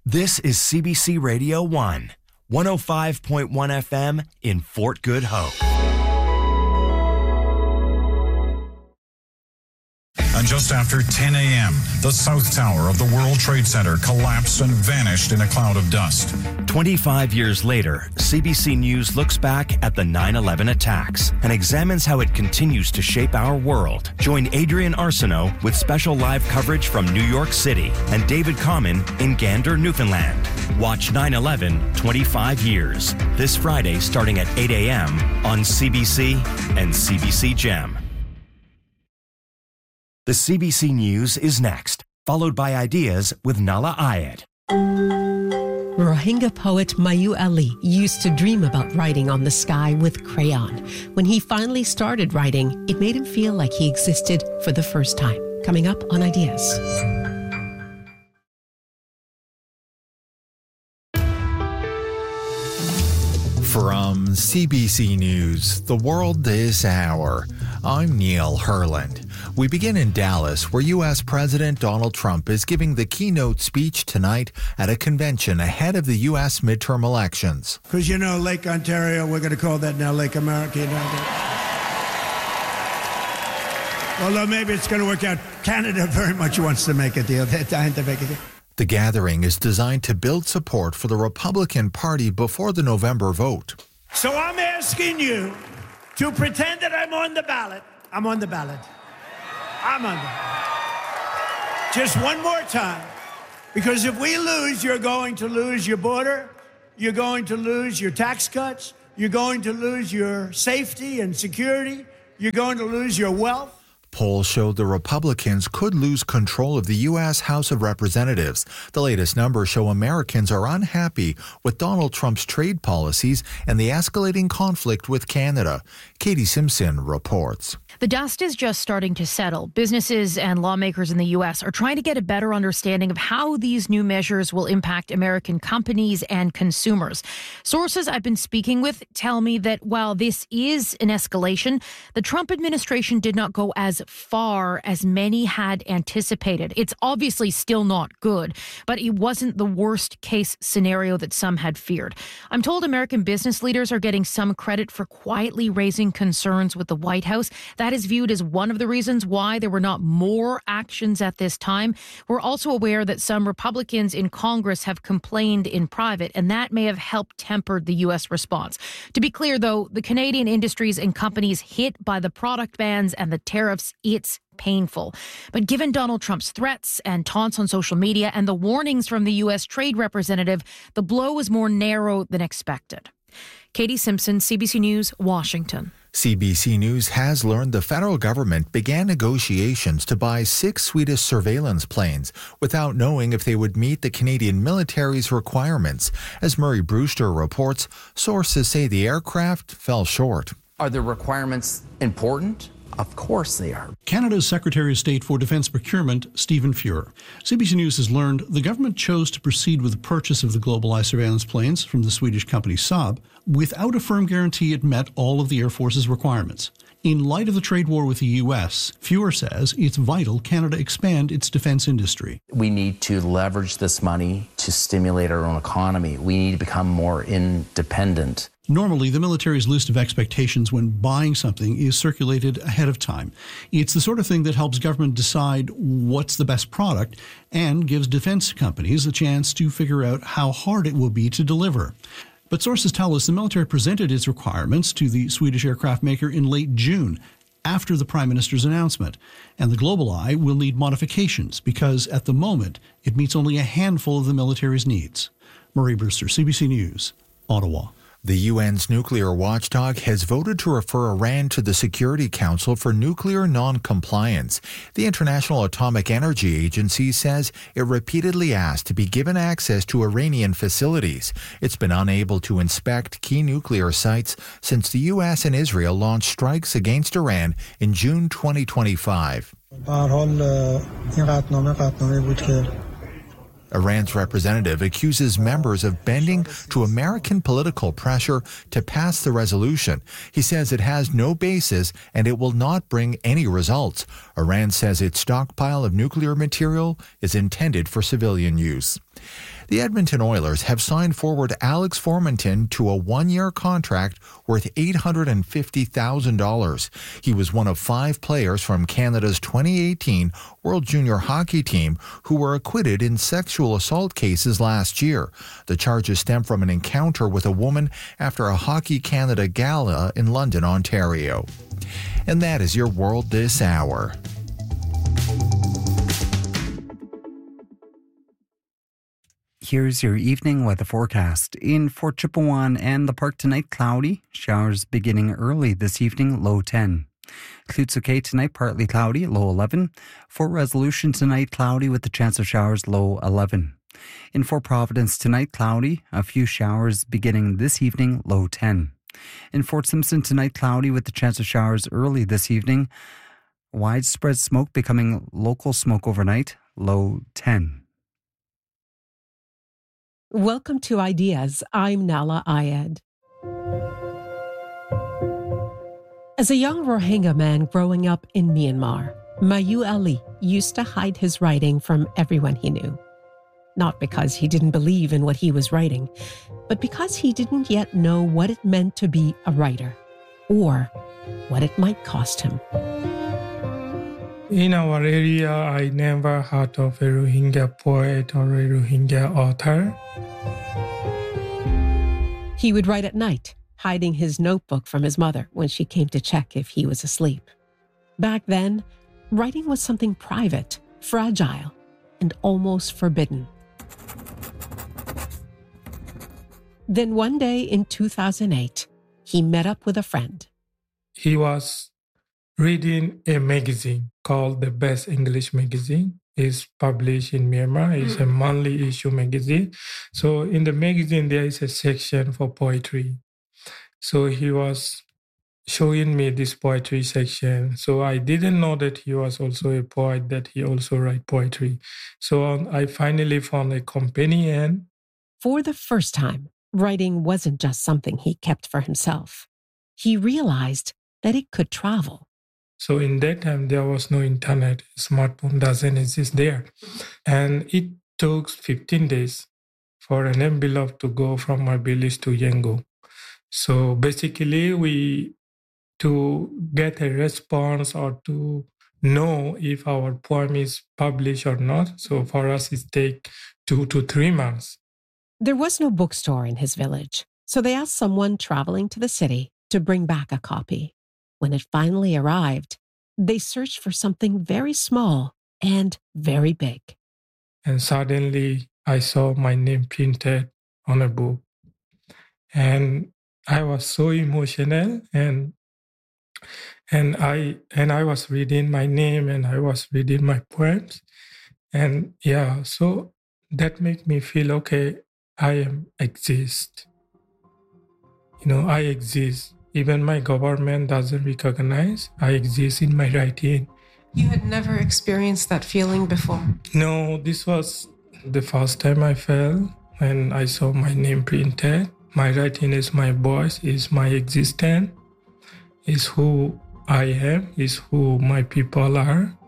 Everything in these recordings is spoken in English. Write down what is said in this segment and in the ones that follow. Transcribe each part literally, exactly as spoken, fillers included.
This is C B C Radio one, one oh five point one F M in Fort Good Hope. And just after ten a.m., the South Tower of the World Trade Center collapsed and vanished in a cloud of dust. twenty-five years later, C B C News looks back at the nine eleven attacks and examines how it continues to shape our world. Join Adrian Arsenault with special live coverage from New York City and David Common in Gander, Newfoundland. Watch nine eleven, twenty-five years, this Friday starting at eight a.m. on C B C and C B C Gem. The C B C News is next, followed by Ideas with Nala Ayed. Rohingya poet Mayu Ali used to dream about writing on the sky with crayon. When he finally started writing, it made him feel like he existed for the first time. Coming up on Ideas. From C B C News, The World This Hour, I'm Neil Herland. We begin in Dallas, where U S. President Donald Trump is giving the keynote speech tonight at a convention ahead of the U S midterm elections. Because, you know, Lake Ontario, we're going to call that now Lake America. You know? Although maybe it's going to work out. Canada very much wants to make a deal. They're dying to make a deal. The gathering is designed to build support for the Republican Party before the November vote. So I'm asking you to pretend that I'm on the ballot. I'm on the ballot. I'm on the ballot. Just one more time. Because if we lose, you're going to lose your border. You're going to lose your tax cuts. You're going to lose your safety and security. You're going to lose your wealth. Polls show the Republicans could lose control of the U S. House of Representatives. The latest numbers show Americans are unhappy with Donald Trump's trade policies and the escalating conflict with Canada. Katie Simpson reports. The dust is just starting to settle. Businesses and lawmakers in the U S are trying to get a better understanding of how these new measures will impact American companies and consumers. Sources I've been speaking with tell me that while this is an escalation, the Trump administration did not go as far as many had anticipated. It's obviously still not good, but it wasn't the worst case scenario that some had feared. I'm told American business leaders are getting some credit for quietly raising concerns with the White House. That is viewed as one of the reasons why there were not more actions at this time. We're also aware that some Republicans in Congress have complained in private, and that may have helped temper the U S response. To be clear, though, the Canadian industries and companies hit by the product bans and the tariffs, it's painful. But given Donald Trump's threats and taunts on social media and the warnings from the U S trade representative, the blow is more narrow than expected. Katie Simpson, C B C News, Washington. C B C News has learned the federal government began negotiations to buy six Swedish surveillance planes without knowing if they would meet the Canadian military's requirements. As Murray Brewster reports, sources say the aircraft fell short. Are the requirements important? Of course they are. Canada's Secretary of State for Defence Procurement, Stephen Fuhr. C B C News has learned the government chose to proceed with the purchase of the Global Eye surveillance planes from the Swedish company Saab without a firm guarantee it met all of the Air Force's requirements. In light of the trade war with the U S, Fuhr says it's vital Canada expand its defence industry. We need to leverage this money to stimulate our own economy. We need to become more independent. Normally, the military's list of expectations when buying something is circulated ahead of time. It's the sort of thing that helps government decide what's the best product and gives defense companies a chance to figure out how hard it will be to deliver. But sources tell us the military presented its requirements to the Swedish aircraft maker in late June, after the Prime Minister's announcement. And the Global Eye will need modifications because, at the moment, it meets only a handful of the military's needs. Murray Brewster, C B C News, Ottawa. The U N's nuclear watchdog has voted to refer Iran to the Security Council for nuclear non-compliance. The International Atomic Energy Agency says it repeatedly asked to be given access to Iranian facilities. It's been unable to inspect key nuclear sites since the U S and Israel launched strikes against Iran in June twenty twenty-five. Iran's representative accuses members of bending to American political pressure to pass the resolution. He says it has no basis and it will not bring any results. Iran says its stockpile of nuclear material is intended for civilian use. The Edmonton Oilers have signed forward Alex Formenton to a one-year contract worth eight hundred fifty thousand dollars. He was one of five players from Canada's twenty eighteen World Junior Hockey team who were acquitted in sexual assault cases last year. The charges stem from an encounter with a woman after a Hockey Canada gala in London, Ontario. And that is your World This Hour. Here's your evening weather forecast. In Fort Chipewyan and the park tonight, cloudy. Showers beginning early this evening, low ten. Klutsuke tonight, partly cloudy, low eleven. Fort Resolution tonight, cloudy with the chance of showers, low eleven. In Fort Providence tonight, cloudy. A few showers beginning this evening, low ten. In Fort Simpson tonight, cloudy with the chance of showers early this evening. Widespread smoke becoming local smoke overnight, low ten. Welcome to Ideas. I'm Nala Ayed. As a young Rohingya man growing up in Myanmar, Mayu Ali used to hide his writing from everyone he knew. Not because he didn't believe in what he was writing, but because he didn't yet know what it meant to be a writer, or what it might cost him. In our area, I never heard of a Rohingya poet or a Rohingya author. He would write at night, hiding his notebook from his mother when she came to check if he was asleep. Back then, writing was something private, fragile, and almost forbidden. Then one day in two thousand eight, he met up with a friend. He was reading a magazine called The Best English Magazine. It's published in Myanmar. It's a monthly issue magazine. So in the magazine, there is a section for poetry. So he was showing me this poetry section. So I didn't know that he was also a poet, that he also write poetry. So um, I finally found a companion. For the first time, writing wasn't just something he kept for himself. He realized that it could travel. So in that time, there was no internet. Smartphone doesn't exist there. And it took fifteen days for an envelope to go from my village to Yangon. So basically, we to get a response or to know if our poem is published or not. So for us, it takes two to three months. There was no bookstore in his village, so they asked someone traveling to the city to bring back a copy. When it finally arrived, they searched for something very small and very big. And suddenly, I saw my name printed on a book. And I was so emotional, and and I and I was reading my name, and I was reading my poems. And yeah, so that made me feel, okay, I am exist. You know, I exist. Even my government doesn't recognize I exist in my writing. You had never experienced that feeling before? No, this was the first time I felt when I saw my name printed. My writing is my voice, is my existence, is who I am, is who my people are.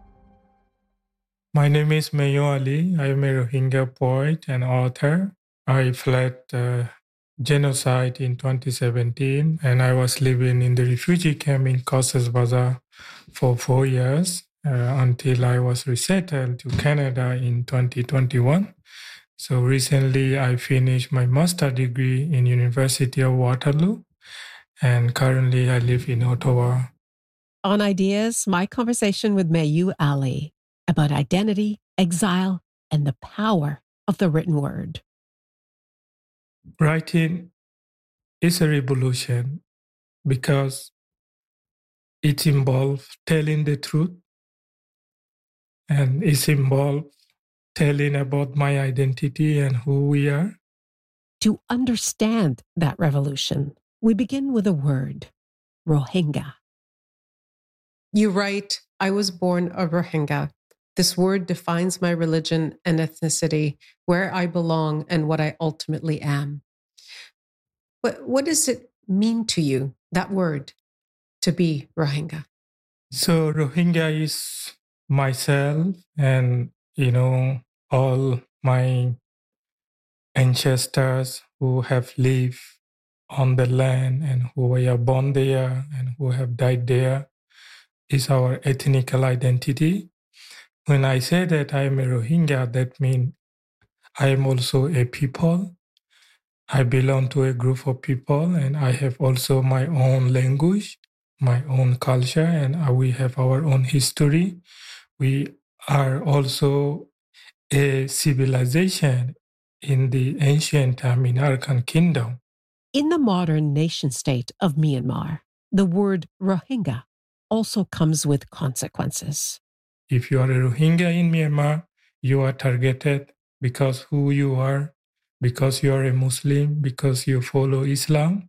My name is Mayu Ali. I am a Rohingya poet and author. I fled uh, genocide in twenty seventeen, and I was living in the refugee camp in Cox's Bazar for four years uh, until I was resettled to Canada in twenty twenty-one. So recently I finished my master's degree in University of Waterloo, and currently I live in Ottawa. On Ideas, my conversation with Mayu Ali about identity, exile, and the power of the written word. Writing is a revolution because it involves telling the truth, and it involves telling about my identity and who we are. To understand that revolution, we begin with a word, Rohingya. You write, I was born a Rohingya. This word defines my religion and ethnicity, where I belong and what I ultimately am. What, what does it mean to you, that word, to be Rohingya? So Rohingya is myself and, you know, all my ancestors who have lived on the land and who were born there and who have died there is our ethnical identity. When I say that I am a Rohingya, that means I am also a people. I belong to a group of people, and I have also my own language, my own culture, and we have our own history. We are also a civilization in the ancient time in Arakan Kingdom. In the modern nation-state of Myanmar, the word Rohingya also comes with consequences. If you are a Rohingya in Myanmar, you are targeted because who you are, because you are a Muslim, because you follow Islam.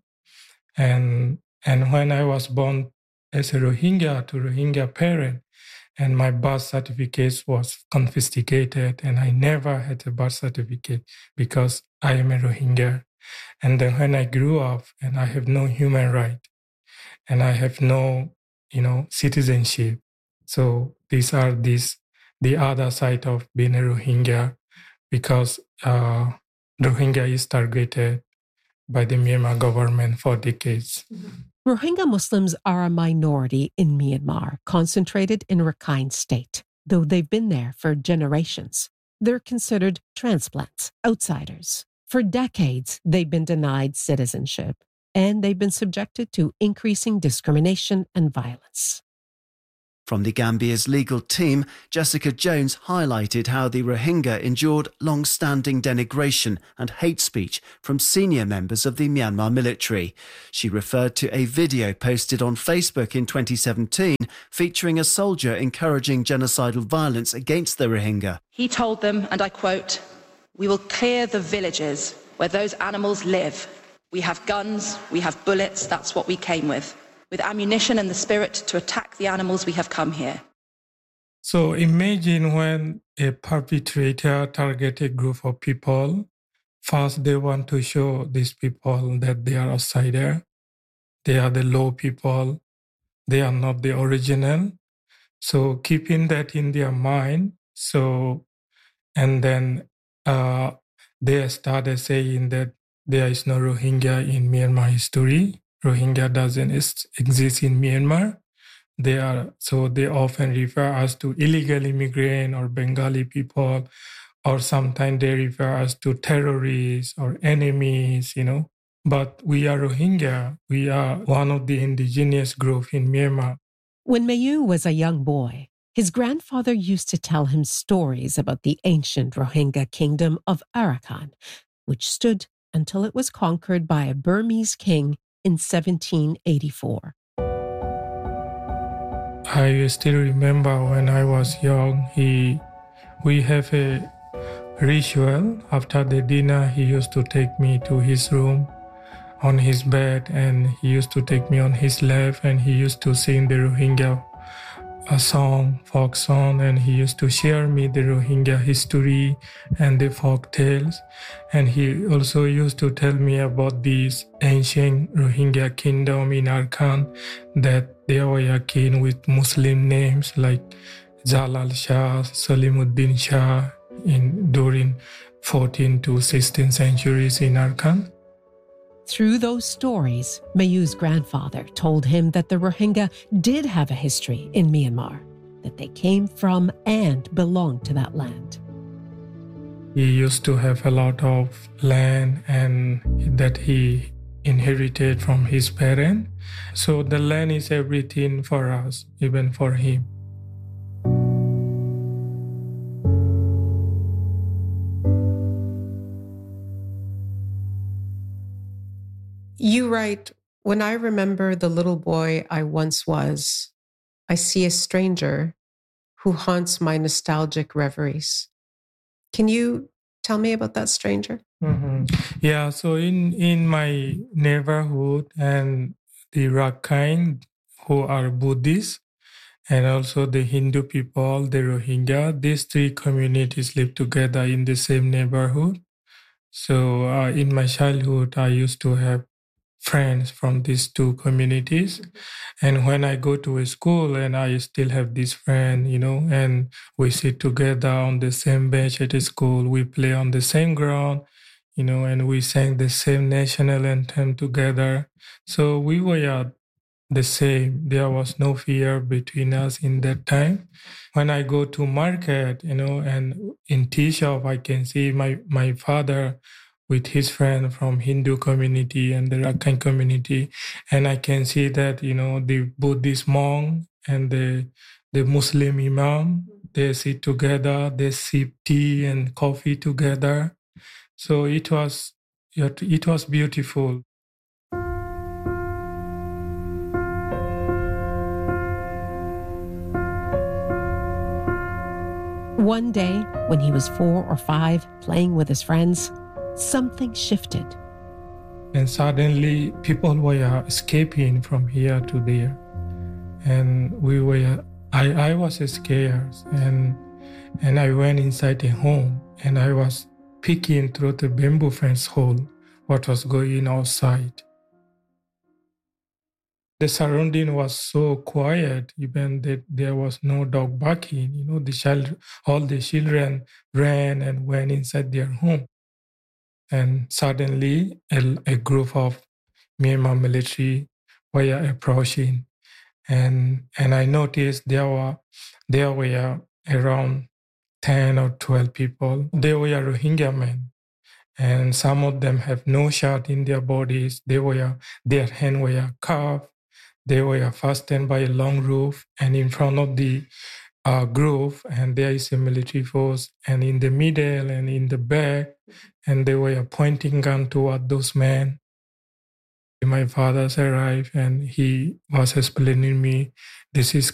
And, and when I was born as a Rohingya to Rohingya parent, and my birth certificate was confiscated, and I never had a birth certificate because I am a Rohingya. And then when I grew up, and I have no human right, and I have no, you know, citizenship. So these are these the other side of being a Rohingya, because uh, Rohingya is targeted by the Myanmar government for decades. Rohingya Muslims are a minority in Myanmar, concentrated in Rakhine State. Though they've been there for generations, they're considered transplants, outsiders. For decades, they've been denied citizenship, and they've been subjected to increasing discrimination and violence. From the Gambia's legal team, Jessica Jones highlighted how the Rohingya endured long-standing denigration and hate speech from senior members of the Myanmar military. She referred to a video posted on Facebook in twenty seventeen featuring a soldier encouraging genocidal violence against the Rohingya. He told them, and I quote, "We will clear the villages where those animals live. We have guns, we have bullets, that's what we came with. With ammunition and the spirit to attack the animals, we have come here." So imagine when a perpetrator targets a group of people, first they want to show these people that they are outsider, they are the low people, they are not the original. So keeping that in their mind, so and then uh, they started saying that there is no Rohingya in Myanmar history. Rohingya doesn't exist in Myanmar. They are so they often refer us to illegal immigrant or Bengali people, or sometimes they refer us to terrorists or enemies, you know. But we are Rohingya. We are one of the indigenous groups in Myanmar. When Mayu was a young boy, his grandfather used to tell him stories about the ancient Rohingya kingdom of Arakan, which stood until it was conquered by a Burmese king in seventeen eighty-four. I still remember when I was young, he, we have a ritual. After the dinner, he used to take me to his room on his bed, and he used to take me on his lap, and he used to sing the Rohingya a song, folk song, and he used to share me the Rohingya history and the folk tales. And he also used to tell me about this ancient Rohingya kingdom in Arakan, that they were a king with Muslim names like Jalal Shah, Salimuddin Shah in during fourteenth to sixteenth centuries in Arakan. Through those stories, Mayu's grandfather told him that the Rohingya did have a history in Myanmar, that they came from and belonged to that land. He used to have a lot of land and that he inherited from his parents. So the land is everything for us, even for him. You write, "When I remember the little boy I once was, I see a stranger who haunts my nostalgic reveries." Can you tell me about that stranger? Mm-hmm. Yeah, so in, in my neighborhood and the Rakhine, who are Buddhists, and also the Hindu people, the Rohingya, these three communities live together in the same neighborhood. So uh, in my childhood, I used to have friends from these two communities. And when I go to a school and I still have this friend, you know, and we sit together on the same bench at a school, we play on the same ground, you know, and we sang the same national anthem together. So we were the same. There was no fear between us in that time. When I go to market, you know, and in tea shop, I can see my, my father with his friend from Hindu community and the Rakhine community. And I can see that, you know, the Buddhist monk and the, the Muslim imam, they sit together, they sip tea and coffee together. So it was, it was beautiful. One day, when he was four or five, playing with his friends, something shifted. And suddenly, people were escaping from here to there. And we were, I, I was scared. And, and I went inside the home, and I was peeking through the bamboo fence hole what was going outside. The surrounding was so quiet, even that there was no dog barking. You know, the child, all the children ran and went inside their home. And suddenly, a, a group of Myanmar military were approaching, and and I noticed there were there were around ten or twelve people. They were Rohingya men, and some of them have no shirt in their bodies. They were their hands were carved. They were fastened by a long roof, and in front of the uh, group, and there is a military force, and in the middle and in the back, and they were pointing gun toward those men. My father arrived, and he was explaining me, this is